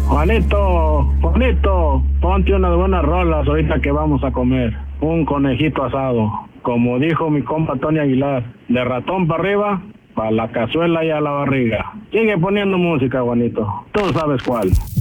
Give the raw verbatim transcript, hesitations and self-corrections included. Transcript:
Juanito, Juanito, ponte unas buenas rolas ahorita que vamos a comer. Un conejito asado, como dijo mi compa Tony Aguilar, de ratón para arriba, para la cazuela y a la barriga. Sigue poniendo música, Juanito, tú sabes cuál.